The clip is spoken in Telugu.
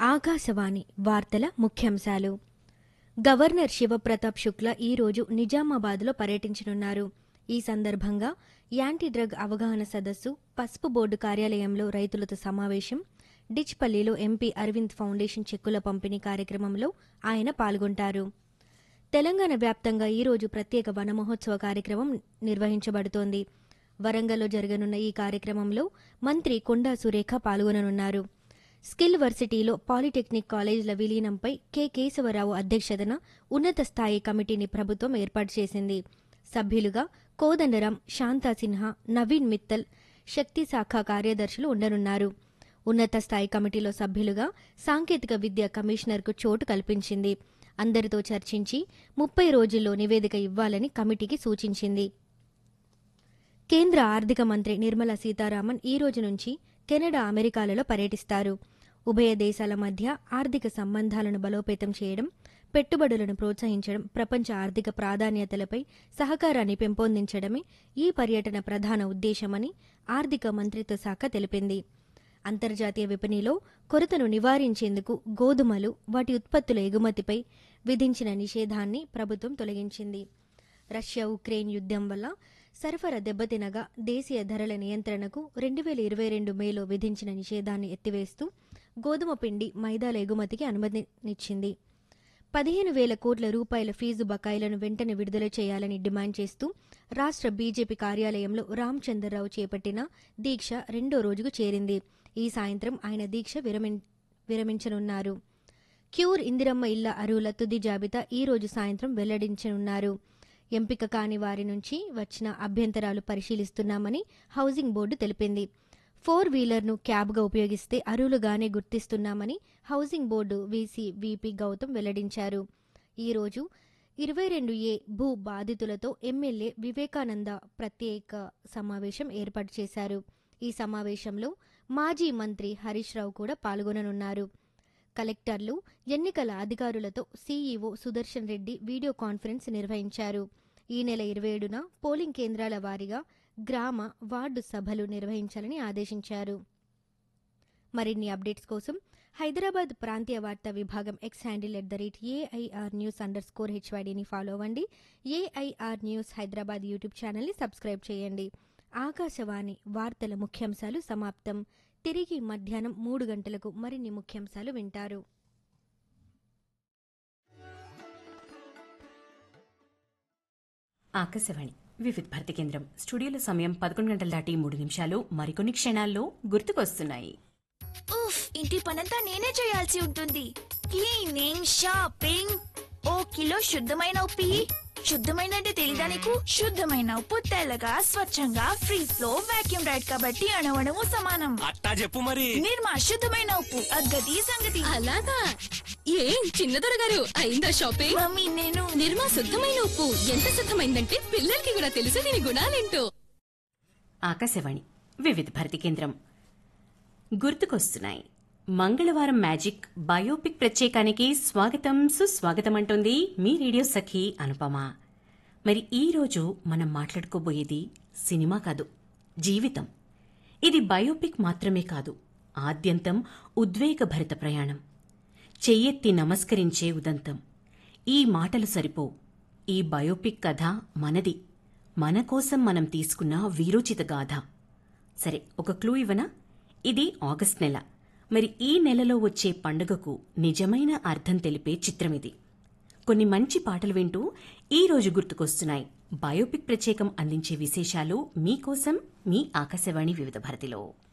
ఆకాశవాణి వార్తల ముఖ్యాంశాలు. గవర్నర్ శివప్రతాప్ శుక్లా ఈరోజు నిజామాబాద్లో పర్యటించనున్నారు. ఈ సందర్భంగా యాంటీ డ్రగ్ అవగాహన సదస్సు, పసుపు బోర్డు కార్యాలయంలో రైతులతో సమావేశం, డిచ్పల్లిలో ఎంపీ అరవింద్ ఫౌండేషన్ చెక్కుల పంపిణీ కార్యక్రమంలో ఆయన పాల్గొంటారు. తెలంగాణ వ్యాప్తంగా ఈరోజు ప్రత్యేక వన మహోత్సవ కార్యక్రమం నిర్వహించబడుతోంది. వరంగల్లో జరగనున్న ఈ కార్యక్రమంలో మంత్రి కొండా సురేఖ పాల్గొననున్నారు. స్కిల్ వర్సిటీలో పాలిటెక్నిక్ కాలేజీల విలీనంపై కె కేశవరావు అధ్యక్షతన ఉన్నత స్థాయి కమిటీని ప్రభుత్వం ఏర్పాటు చేసింది. సభ్యులుగా కోదండరాం, శాంతా సిన్హా, నవీన్ మిత్తల్ శక్తి శాఖ కార్యదర్శులు ఉండనున్నారు. ఉన్నత స్థాయి కమిటీలో సభ్యులుగా సాంకేతిక విద్య కమిషనర్కు చోటు కల్పించింది. అందరితో చర్చించి 30 రోజుల్లో నివేదిక ఇవ్వాలని కమిటీకి సూచించింది. కేంద్ర ఆర్థిక మంత్రి నిర్మలా సీతారామన్ ఈ రోజు నుంచి కెనడా, అమెరికాలలో పర్యటిస్తారు. ఉభయ దేశాల మధ్య ఆర్థిక సంబంధాలను బలోపేతం చేయడం, పెట్టుబడులను ప్రోత్సహించడం, ప్రపంచ ఆర్థిక ప్రాధాన్యతలపై సహకారాన్ని పెంపొందించడమే ఈ పర్యటన ప్రధాన ఉద్దేశమని ఆర్థిక మంత్రిత్వ శాఖ తెలిపింది. అంతర్జాతీయ విపణిలో కొరతను నివారించేందుకు గోధుమలు, వాటి ఉత్పత్తుల ఎగుమతిపై విధించిన నిషేధాన్ని ప్రభుత్వం తొలగించింది. రష్యా ఉక్రెయిన్ యుద్ధం వల్ల సరఫరా దెబ్బతినగా దేశీయ ధరల నియంత్రణకు 2022 మేలో విధించిన నిషేధాన్ని ఎత్తివేస్తూ గోధుమ పిండి, మైదాల ఎగుమతికి అనుమతినిచ్చింది. 15,000 కోట్ల రూపాయల ఫీజు బకాయిలను వెంటనే విడుదల చేయాలని డిమాండ్ చేస్తూ రాష్ట్ర బీజేపీ కార్యాలయంలో రామచంద్రరావు చేపట్టిన దీక్ష 2వ రోజుకు చేరింది. ఈ సాయంత్రం ఆయన దీక్ష విరమించనున్నారు. క్యూర్ ఇందిరమ్మ ఇళ్ల అర్హుల తుది జాబితా ఈ రోజు సాయంత్రం వెల్లడించనున్నారు. ఎంపిక కాని వారి నుంచి వచ్చిన అభ్యంతరాలు పరిశీలిస్తున్నామని హౌసింగ్ బోర్డు తెలిపింది. 4 వీలర్ను క్యాబ్గా ఉపయోగిస్తే అర్హులుగానే గుర్తిస్తున్నామని housing board VC VP Gautam వెల్లడించారు. ఈరోజు 22A భూ బాధితులతో ఎమ్మెల్యే వివేకానంద ప్రత్యేక సమావేశం ఏర్పాటు చేశారు. ఈ సమావేశంలో మాజీ మంత్రి హరీష్ రావు కూడా పాల్గొననున్నారు. కలెక్టర్లు, ఎన్నికల అధికారులతో CEO Sudarshan Reddy video conference నిర్వహించారు. ఈ నెల 27న పోలింగ్ కేంద్రాల వారీగా గ్రామ, వార్డు సభలు నిర్వహించాలని ఆదేశించారు. మరిన్ని అప్డేట్స్ కోసం హైదరాబాద్ ప్రాంతీయ వార్తా విభాగం ఎక్స్ హ్యాండిల్ @AIRnews_HYDని ఫాలో అవ్వండి. ఏఐఆర్ న్యూస్ హైదరాబాద్ యూట్యూబ్ ఛానల్ని సబ్స్క్రైబ్ చేయండి. ఆకాశవాణి వార్తల ముఖ్యాంశాలు సమాప్తం. తిరిగి మధ్యాహ్నం 3 గంటలకు మరిన్ని ముఖ్యాంశాలు వింటారు. ఆకాశవాణి వివిధ భారతి కేంద్రం స్టూడియోలో సమయం 11 గంటల దాటి 3 నిమిషాలు. మరికొన్ని క్షణాల్లో గుర్తుకొస్తున్నాయి. ఉఫ్, ఇంటి పనంతా నేనే చేయాల్సి ఉంటుంది. క్లీనింగ్, షాపింగ్, ఓ కిలో శుద్ధమైన ఉప్పు. శుద్ధమైన అంటే తెలీదా నీకు? శుద్ధమైన ఉప్పు తెల్లగా, స్వచ్ఛంగా, ఫ్రీ ఫ్లో, వాక్యూమ్ రైడ్ కాబట్టి అణువణువు సమానం. అట్టా చెప్పు మరి. నిర్మా శుద్ధమైన ఉప్పు, అగ్గది సంగతి. అలాగా? ఏం చిన్నదొర గారు, అయిందా షాపింగ్? మమ్మీ నేను నిర్మా శుద్ధమైన ఉప్పు ఎంత శుద్ధమైందంటే పిల్లలకి కూడా తెలుసు దీని గుణాలేంటో. ఆకాశవాణి వివిధ భారతి కేంద్రం గుర్తుకొస్తున్నాయి. మంగళవారం మ్యాజిక్ బయోపిక్ ప్రత్యేకానికి స్వాగతం, సుస్వాగతం అంటోంది మీ రేడియో సఖి అనుపమ. మరి ఈరోజు మనం మాట్లాడుకోబోయేది సినిమా కాదు, జీవితం. ఇది బయోపిక్ మాత్రమే కాదు, ఆద్యంతం ఉద్వేగభరిత ప్రయాణం, చెయ్యెత్తి నమస్కరించే ఉదంతం. ఈ మాటలు సరిపోవు. ఈ బయోపిక్ కథ మనది, మన కోసం మనం తీసుకున్న వీరోచిత గాథ. సరే, ఒక క్లూ ఇవ్వనా? ఇది ఆగస్ట్ నెల. మరి ఈ నెలలో వచ్చే పండుగకు నిజమైన అర్థం తెలిపే చిత్రమిది. కొన్ని మంచి పాటలు వింటూ ఈ రోజు గుర్తుకొస్తున్నాయి. బయోపిక్ ప్రత్యేకం అందించే విశేషాలు మీకోసం మీ ఆకాశవాణి వివిధ భారతిలో.